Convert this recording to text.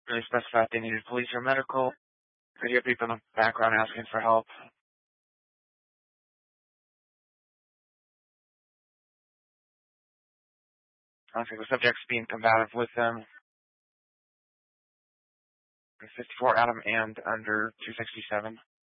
really specify if they needed police or medical. Could hear people in the background asking for help. I think the subject's being combative with them. 54 Adam and under 267.